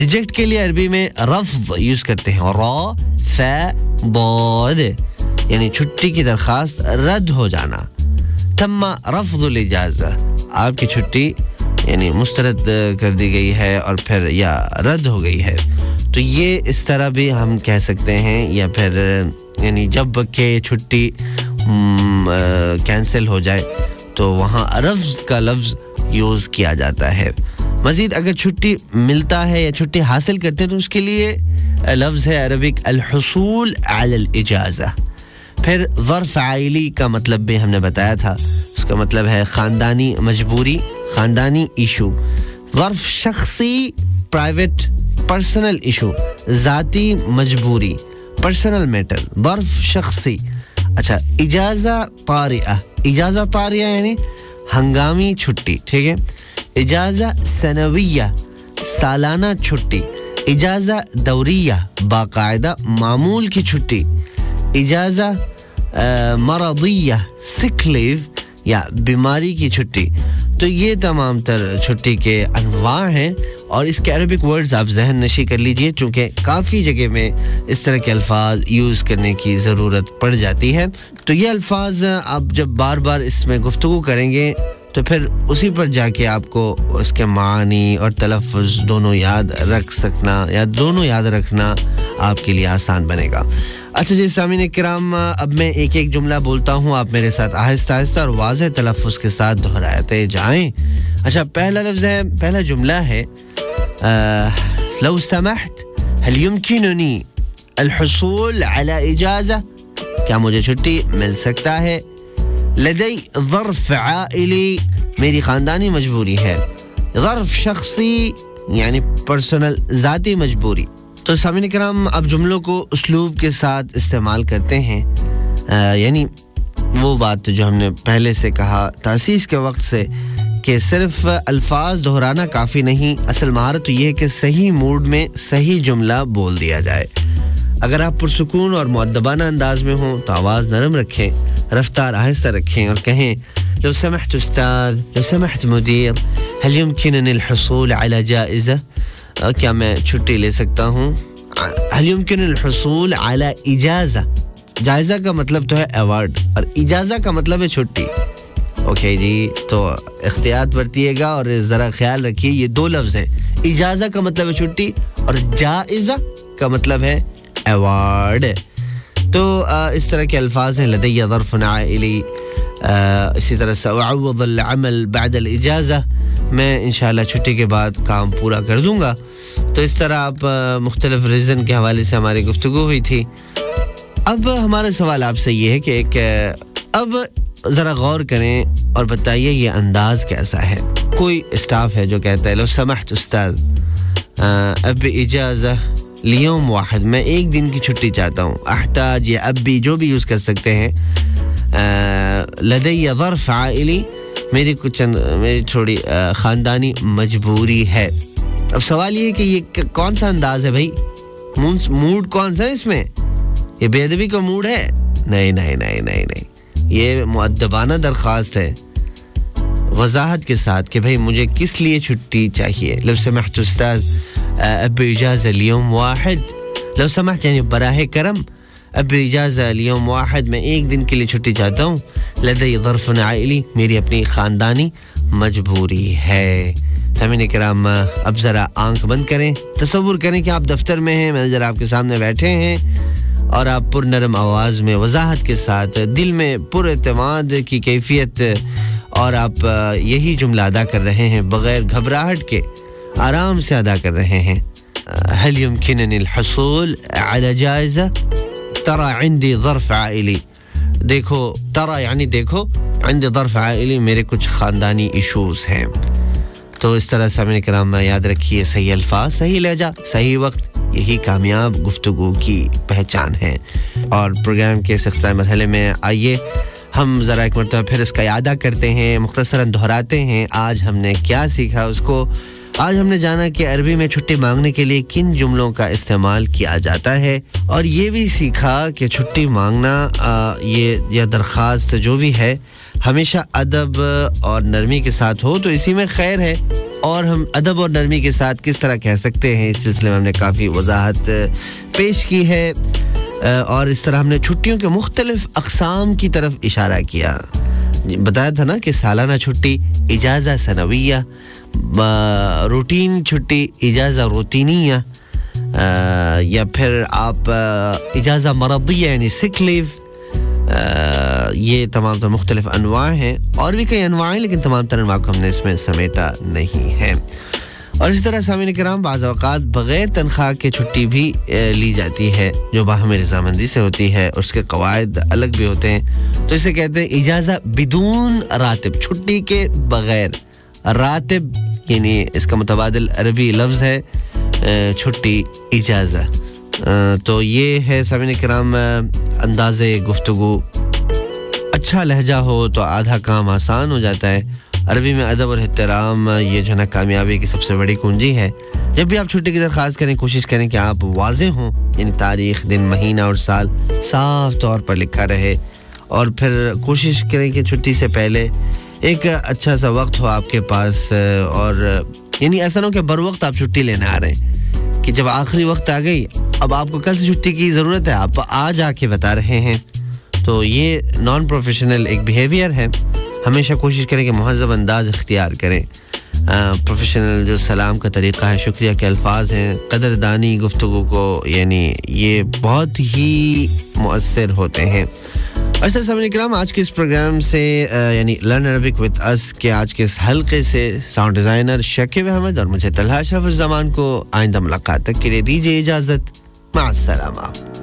Reject के लिए अरबी में रफ्द यूज करते हैं रा फा बाद यानी छुट्टी की दरखास्त रद्द हो जाना तम्मा रफ्दुल इजाज़ा आपकी छुट्टी यानी मुस्तरद कर दी गई है और फिर या रद्द हो गई है तो ये इस तरह भी हम कह सकते हैं या फिर यानी जब के छुट्टी कैंसिल हो जाए तो वहाँ रफ्ज़ का लफ्ज़ यूज़ किया जाता है मज़ीद अगर छुट्टी मिलता है या छुट्टी हासिल करते हैं तो उसके लिए लफ्ज़ है अरबिक अल-हुसूल अलल इजाज़ा फिर ज़र्फ़ आइली का मतलब भी हमने बताया था उसका मतलब है ख़ानदानी मजबूरी ख़ानदानी इशू ज़र्फ़ शख़सी प्राइवेट पर्सनल इशू ज़ाती मजबूरी पर्सनल मैटर ज़र्फ़ शख़सी अच्छा इजाज़ा तारिया यानी हंगामी छुट्टी ठीक है इजाज़ा सनविया सालाना छुट्टी इजाज़ा दौरिया बाकायदा मामूल की छुट्टी इजाज़ा मरदिया सिक लीव या बीमारी की छुट्टी तो ये तमाम तर छुट्टी के अनवा हैं और इसके अरबिक वर्ड्स आप ज़हन नशी कर लीजिए चूँकि काफ़ी जगह में इस तरह के अल्फाज यूज़ करने की ज़रूरत पड़ जाती है तो ये अल्फाज आप जब बार बार इसमें गुफ्तगू करेंगे तो फिर उसी पर जाके आपको उसके मानी और तलफ़्फ़ुज़ दोनों याद रख सकना या दोनों याद रखना आपके लिए आसान बनेगा अच्छा जी सामीन किराम अब मैं एक एक जुमला बोलता हूँ आप मेरे साथ आहिस्ता आहिस्ता और वाज़ेह तलफ़्फ़ुज़ के साथ दोहराते जाएं अच्छा पहला लफ्ज़ है पहला जुमला है लौ समहत हल युमकिनुनी अल-हुसूल अला इजाज़ा क्या मुझे छुट्टी मिल सकता है लदई ज़र्फ़ आइली मेरी ख़ानदानी मजबूरी है ज़र्फ़ शख़सी यानी पर्सनल ज़ाती मजबूरी तो सामीन किराम अब जुमलों को उसलूब के साथ इस्तेमाल करते हैं यानी वो बात जो हमने पहले से कहा तासीस के वक्त से कि सिर्फ अल्फाज दोहराना काफ़ी नहीं असल महारत तो ये है कि सही मूड में सही जुमला बोल दिया जाए अगर आप पुरसुकून और मुअद्दबाना अंदाज में हो तो आवाज़ नरम रखें रफ्तार आहिस्ता रखें और कहें लो समहत उस्ताद लो समहत मुदीर हल युमकिनुनी अल-हुसूल अला जाइज़ा क्या मैं छुट्टी ले सकता हूँ हल युमकिनुनी अल-हुसूल अला इजाज़ा जायज़ा का मतलब तो है अवार्ड और इजाज़ा का मतलब है छुट्टी ओके जी तो इख्तियात बरतिएगा और ज़रा ख्याल रखिए ये दो लफ्ज़ हैं इजाज़ा का मतलब है छुट्टी और जाइज़ा का मतलब है अवार्ड तो इस तरह के अल्फाज हैं लदैया ज़र्फ़ुन आइली इसी तरह से अअवद अल-अमल बाद अल-इजाज़ा मैं इंशाल्लाह छुट्टी के बाद काम पूरा कर दूंगा तो इस तरह आप मुख्तलिफ रीज़न के हवाले से हमारी गुफ्तगू हुई थी अब हमारा सवाल आपसे ये है कि एक अब ज़रा गौर करें और बताइए ये अंदाज़ कैसा है कोई स्टाफ है जो कहता है लो समहत उस्ताद अब इजाज़ा लियोम वाहिद मैं एक दिन की छुट्टी चाहता हूँ अहताज या अब भी जो भी यूज़ कर सकते हैं लदैया ज़र्फ़ आइली मेरी थोड़ी ख़ानदानी मजबूरी है अब सवाल ये है कि ये कौन सा अंदाज़ है भाई मूड कौन सा है इसमें ये बेअदबी का मूड है नहीं नहीं नहीं नहीं नहीं ये मुअद्दबाना दरख्वास्त है वज़ाहत के साथ कि भाई मुझे किस लिए छुट्टी चाहिए लो समहत उस्ताद अब इजाज़ा लियोम वाहिद लो समहत यानी बराह करम अब इजाज़ा लियोम वाहिद मैं एक दिन के लिए छुट्टी चाहता हूँ लदई ज़र्फ़ुन आइली मेरी अपनी ख़ानदानी मजबूरी है सामीन किराम अब ज़रा आंख बंद करें तसव्वुर करें कि आप दफ्तर में हैं मैनेजर आपके सामने बैठे हैं और आप पुरनरम आवाज़ में वज़ाहत के साथ दिल में पुरएतमाद की कैफियत और आप यही जुमला अदा कर रहे हैं बग़ैर घबराहट के आराम से अदा कर रहे हैं हल युमकिनुनी अल-हुसूल अला जाइज़ा तरा इंदी ज़र्फ़ आइली देखो तरा यानी देखो इंदी ज़र्फ़ आइली मेरे कुछ ख़ानदानी इशूज़ हैं तो इस तरह से सामीन किराम याद रखिए सही अल्फाज सही लहजा सही वक्त यही कामयाब गुफ्तगू की पहचान है और प्रोग्राम के इख्तितामी मरहले में आइए हम ज़रा एक मरतबा फिर इसका यादा करते हैं मुख्तसरन दोहराते हैं आज हमने क्या सीखा उसको आज हमने जाना कि अरबी में छुट्टी मांगने के लिए किन जुमलों का इस्तेमाल किया जाता है और ये भी सीखा कि छुट्टी मांगना ये या दरख्वास्त जो भी है ہمیشہ ادب اور نرمی کے ساتھ ہو تو اسی میں خیر ہے. اور ہم ادب اور نرمی کے ساتھ کس طرح کہہ سکتے ہیں, اس سلسلے میں ہم نے کافی وضاحت پیش کی ہے, اور اس طرح ہم نے چھٹیوں کے مختلف اقسام کی طرف اشارہ کیا. بتایا تھا نا کہ سالانہ چھٹی اجازہ سنویہ, روٹین چھٹی اجازہ روتینیہ, یا پھر آپ اجازہ مرضیہ یعنی سک لیو. یہ تمام تر مختلف انواع ہیں, اور بھی کئی انواع ہیں لیکن تمام تر انواع کو ہم نے اس میں سمیٹا نہیں ہے. اور اسی طرح سامعین کرام بعض اوقات بغیر تنخواہ کے چھٹی بھی لی جاتی ہے جو باہمی رضامندی سے ہوتی ہے, اور اس کے قواعد الگ بھی ہوتے ہیں. تو اسے کہتے ہیں اجازہ بدون راتب, چھٹی کے بغیر. راتب یعنی اس کا متبادل عربی لفظ ہے چھٹی اجازہ. تو یہ ہے سامعین کرام انداز گفتگو. اچھا لہجہ ہو تو آدھا کام آسان ہو جاتا ہے. عربی میں ادب اور احترام یہ جو ہے نا کامیابی کی سب سے بڑی کنجی ہے. جب بھی آپ چھٹی کی درخواست کریں کوشش کریں کہ آپ واضح ہوں, یعنی تاریخ, دن, مہینہ اور سال صاف طور پر لکھا رہے, اور پھر کوشش کریں کہ چھٹی سے پہلے ایک اچھا سا وقت ہو آپ کے پاس, اور یعنی ایسا نہ ہو کہ بر وقت آپ چھٹی لینے آ رہے ہیں کہ جب آخری وقت آ گئی اب آپ کو کل سے چھٹی کی ضرورت ہے, آپ آج آ کے بتا رہے ہیں. تو یہ نان پروفیشنل ایک بیہیویئر ہے. ہمیشہ کوشش کریں کہ مہذب انداز اختیار کریں. پروفیشنل جو سلام کا طریقہ ہے, شکریہ کے الفاظ ہیں, قدردانی گفتگو کو, یعنی یہ بہت ہی مؤثر ہوتے ہیں. اچھا سامعین کرام, آج کے اس پروگرام سے یعنی لرن عربک وتھ اس کے آج کے اس حلقے سے ساؤنڈ ڈیزائنر شکیب احمد اور مجھے طلحہ اشرف الزمان کو آئندہ ملاقات تک کے لیے دیجیے اجازت. مع السلامہ.